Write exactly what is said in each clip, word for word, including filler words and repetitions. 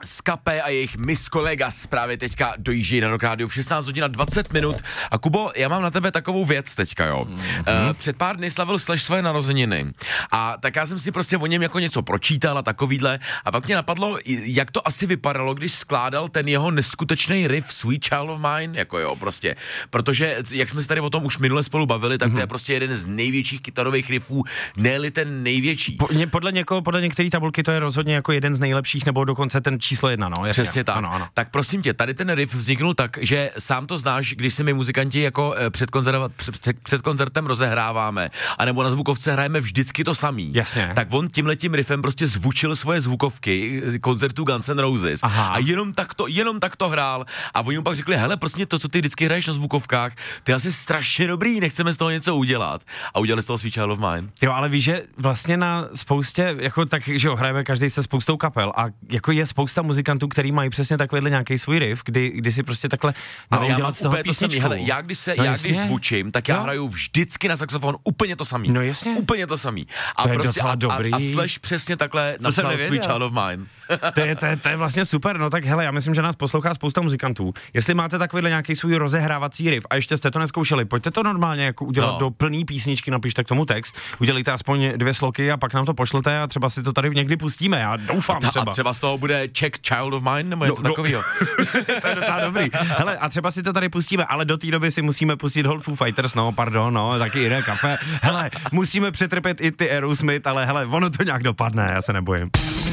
Skapé a jejich Miss Kolegas právě teďka dojíždí na Rock Radio v šestnáct hodin a dvacet minut. A Kubo, já mám na tebe takovou věc teďka, jo. Mm-hmm. Uh, před pár dny slavil Slash svoje narozeniny. A tak já jsem si prostě o něm jako něco pročítal a takovýhle. A pak mě napadlo, jak to asi vypadalo, když skládal ten jeho neskutečný riff Sweet Child of Mine, jako jo, prostě. Protože, jak jsme se tady o tom už minule spolu bavili, tak mm-hmm. to je prostě jeden z největších kytarových riffů, ne-li ten největší. Po, podle někoho, podle některé tabulky to je rozhodně jako jeden z nejlepších, nebo dokonce ten číslo jedna, no. Jasně. Přesně tak. Ano, ano. Tak prosím tě, tady ten riff vzniknul tak, že sám to znáš, když se my muzikanti jako před, před, před koncertem rozehráváme, anebo na zvukovce hrajeme vždycky to samý. Jasně. Tak on tímhletím riffem prostě zvučil svoje zvukovky koncertů Guns N' Roses. Aha. A jenom tak to, jenom tak to hrál. A oni mu pak řekli, hele, prostě to, co ty vždycky hraješ na zvukovkách, ty asi strašně dobrý, nechceme z toho něco udělat. A udělali z toho Sweet Child of Mine. Jo, ale víš, že vlastně na spoustě, jako tak, že jo, hrajeme každý se spoustou kapel a jako je spousta muzikantů, který mají přesně takovýhle nějaký svůj riff, kdy, kdy si prostě takhle ale já mám z toho písničku. Hele, já když se, no já jasně. když zvučím, tak já no. hraju vždycky na saxofon úplně to samý. No jasně. Úplně to samý. A to je prostě docela a, dobrý. A, a Slash přesně takhle napsal Sweet Child of Mine. to, je, to, je, to je vlastně super, no tak hele, já myslím, že nás poslouchá spousta muzikantů. Jestli máte takovýhle nějaký svůj rozehrávací riff a ještě jste to neskoušeli, pojďte to normálně jako udělat no. do plný písničky, napište k tomu text, udělejte aspoň dvě sloky a pak nám to pošlete a třeba si to tady někdy pustíme, já doufám a ta, třeba. A třeba z toho bude Check Child of Mine nebo něco no, takového. To je docela dobrý. Hele, a třeba si to tady pustíme, ale do té doby si musíme pustit Hold Foo Fighters, no, pardon, no, taky jiné kafe. Hele, musíme přetrpět i ty Aerosmith, ale hele, ono to nějak dopadne, já se nebojím.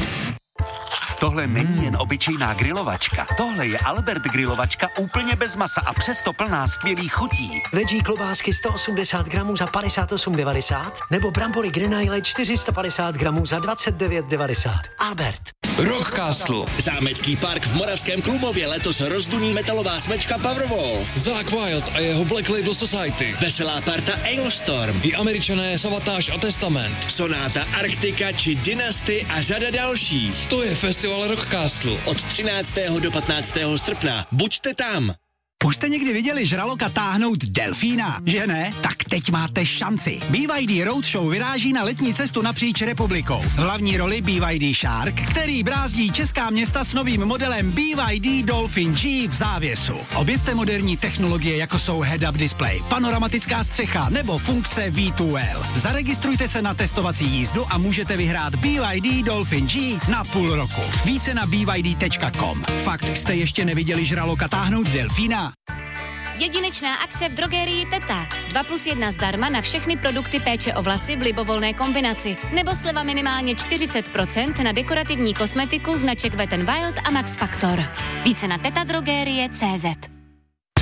Tohle není jen obyčejná grilovačka. Tohle je Albert grilovačka úplně bez masa a přesto plná skvělých chutí. Veggie klobásky sto osmdesát gramů za padesát osm devadesát nebo brambory Grenaille čtyři sta padesát gramů za dvacet devět devadesát. Albert. Rockcastle. Zámecký park v Moravském Klumově letos rozduní metalová smečka Powerwolf. Zakk Wylde a jeho Black Label Society. Veselá parta Ailstorm. I Američané Savatage a Testament. Sonáta Arktika či Dynasty a řada dalších. To je festival Rockcastle. Od třináctého do patnáctého srpna. Buďte tam. Už jste někdy viděli žraloka táhnout delfína, že ne? Tak teď máte šanci. B Y D Roadshow vyráží na letní cestu napříč republikou. V hlavní roli B Y D Shark, který brázdí česká města s novým modelem B Y D Dolphin G v závěsu. Objevte moderní technologie, jako jsou head-up display, panoramatická střecha nebo funkce V dva L. Zaregistrujte se na testovací jízdu a můžete vyhrát B Y D Dolphin G na půl roku. Více na b y d tečka com. Fakt jste ještě neviděli žraloka táhnout delfína? Jedinečná akce v drogerii Teta. dva plus jedna zdarma na všechny produkty péče o vlasy v libovolné kombinaci. Nebo sleva minimálně čtyřicet procent na dekorativní kosmetiku značek Wet n Wild a Max Factor. Více na teta drogerie tečka cé zet.